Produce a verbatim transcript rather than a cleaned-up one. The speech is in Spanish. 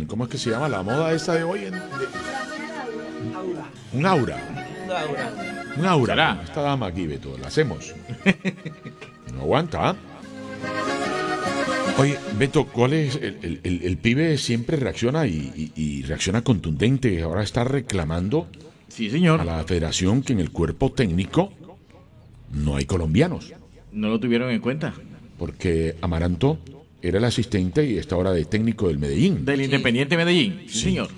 un, ¿cómo es que se llama la moda esta de hoy? En, de, un aura. Un aura. Un aura. Esta dama aquí, Beto, la hacemos. No aguanta. ¿Ah? Oye, Beto, ¿cuál es? El, el, el, el pibe siempre reacciona y, y, y reacciona contundente. Ahora está reclamando sí, señor. a la federación que en el cuerpo técnico no hay colombianos. No lo tuvieron en cuenta. Porque Amaranto era el asistente y está ahora de técnico del Medellín. Del Independiente Medellín, sí, sí. señor.